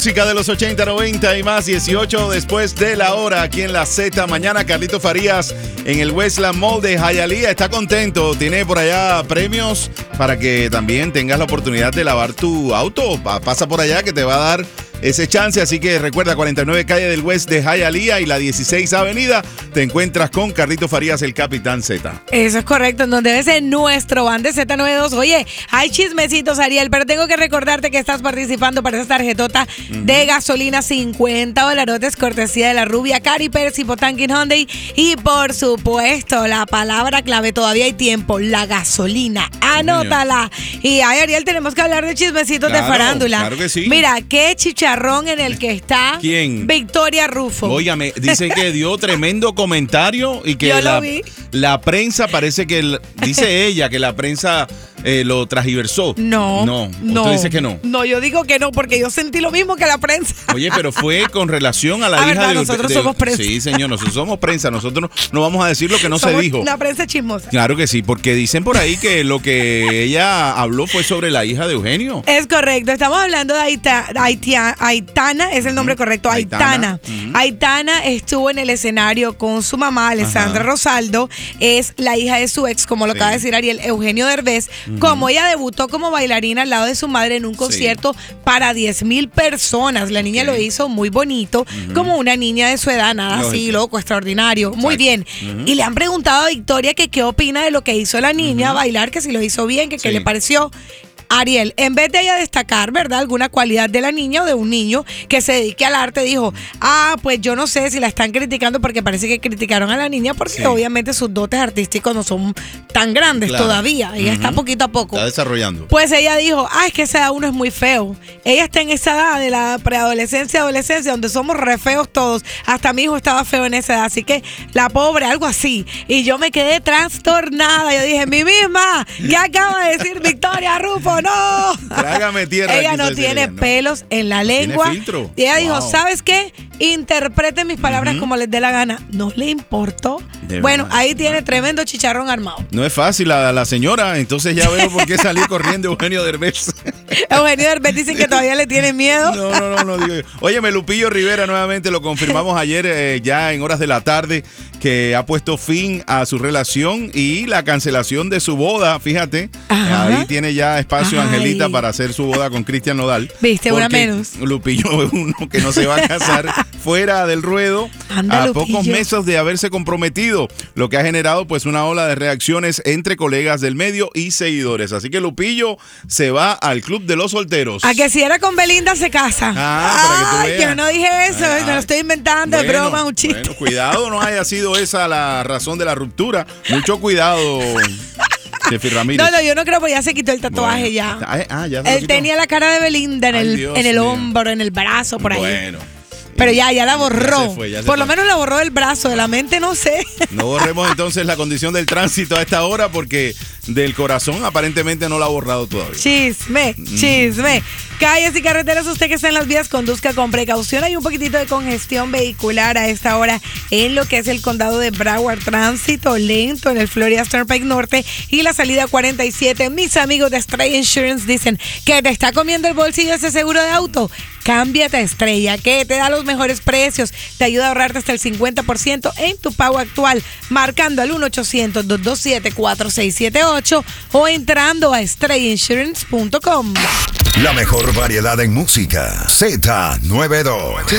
Música de los 80, 90 y más, 18 después de la hora aquí en la Z. Mañana Carlito Farías en el Westland Mall de Hialeah. Está contento, tiene por allá premios para que también tengas la oportunidad de lavar tu auto. Pasa por allá que te va a dar ese chance, así que recuerda, 49 calle del West de Hialeah y la 16 avenida, te encuentras con Carlito Farías, el Capitán Z. Eso es correcto, en donde debe ser nuestro van de Z92. Oye, hay chismecitos, Ariel, pero tengo que recordarte que estás participando para esa tarjetota de gasolina, $50, cortesía de la rubia Cari Pérez y Potankin Hyundai. Y por supuesto, la palabra clave, todavía hay tiempo, la gasolina. Anótala. Y ay, Ariel, tenemos que hablar de chismecitos de farándula. Claro que sí. Mira, qué chicharrón en el que está. ¿Quién? Victoria Rufo. Óigame, dice que dio tremendo comentario y que Yo lo vi. la prensa parece que, dice ella, que la prensa lo transgiversó. No. ¿Usted dice que no? No, yo digo que no, porque yo sentí lo mismo que la prensa. Oye, pero fue con relación a la hija verdad, de... nosotros somos prensa. Sí, señor, nosotros somos prensa. Nosotros no vamos a decir lo que no se dijo. La prensa chismosa. Claro que sí, porque dicen por ahí que lo que ella habló fue sobre la hija de Eugenio. Es correcto, estamos hablando de Aitana, es el nombre correcto, Aitana. Aitana estuvo en el escenario con su mamá, Alessandra Rosaldo, es la hija de su ex, como lo acaba de decir Ariel, Eugenio Derbez. Como ella debutó como bailarina al lado de su madre en un concierto para 10,000 personas. La niña lo hizo muy bonito, como una niña de su edad, nada así loco, extraordinario. Muy bien. Y le han preguntado a Victoria que qué opina de lo que hizo la niña, bailar, que si lo hizo bien, que qué le pareció. Ariel, en vez de ella destacar, ¿verdad?, alguna cualidad de la niña o de un niño que se dedique al arte, dijo, pues yo no sé si la están criticando, porque parece que criticaron a la niña porque obviamente sus dotes artísticos no son tan grandes todavía. Ella está poquito a poco. Está desarrollando. Pues ella dijo, es que esa edad uno es muy feo. Ella está en esa edad de la preadolescencia, adolescencia, donde somos re feos todos. Hasta mi hijo estaba feo en esa edad, así que la pobre, algo así. Y yo me quedé trastornada. Yo dije, mi misma, ¿qué acaba de decir Victoria Rufo? ¡No! Trágame tierra. Ella no tiene pelos en la lengua. ¿Tiene filtro? Y ella dijo, ¿sabes qué? Interprete mis palabras como les dé la gana. No le importó. Bueno, ahí tiene tremendo chicharrón armado. No es fácil la señora, entonces ya veo por qué salió corriendo Eugenio Derbez. Eugenio Derbez dicen que todavía le tiene miedo. No digo yo. Óyeme, Lupillo Rivera nuevamente lo confirmamos ayer ya en horas de la tarde, que ha puesto fin a su relación y la cancelación de su boda, fíjate. Ahí tiene ya espacio Angelita para hacer su boda con Cristian Nodal. Viste, una menos. Lupillo es uno que no se va a casar fuera del ruedo. Anda, a Lupillo. pocos meses de haberse comprometido, lo que ha generado pues una ola de reacciones entre colegas del medio y seguidores. Así que Lupillo se va al club de los solteros. A que si era con Belinda se casa. Para que tú veas. Yo no dije eso, me lo estoy inventando, de broma, un chiste. Bueno, cuidado, no haya sido esa la razón de la ruptura. Mucho cuidado, Chefi Ramírez. No, yo no creo, porque ya se quitó el tatuaje ya. Ya se Él tenía la cara de Belinda en el hombro, en el brazo, por ahí. Bueno. Pero ya la borró. Ya se fue. Por lo menos la borró del brazo, de la mente no sé. No borremos entonces la condición del tránsito a esta hora, porque del corazón aparentemente no la ha borrado todavía. Chisme. Calles y carreteras, usted que está en las vías, conduzca con precaución. Hay un poquitito de congestión vehicular a esta hora en lo que es el condado de Broward. Tránsito lento en el Florida Turnpike Norte y la salida 47. Mis amigos de Stray Insurance dicen que te está comiendo el bolsillo ese seguro de auto. Cámbiate a Estrella, que te da los mejores precios. Te ayuda a ahorrarte hasta el 50% en tu pago actual, marcando al 1-800-227-4678 o entrando a StrayInsurance.com. La mejor variedad en música. Z92.